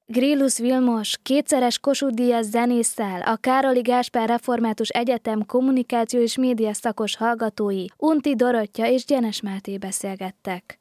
Grillus Vilmos, kétszeres Kossuth-díjas zenésszel, a Károli Gáspár Református Egyetem kommunikáció és média szakos hallgatói Unti Dorottya és Gyenes Máté beszélgettek.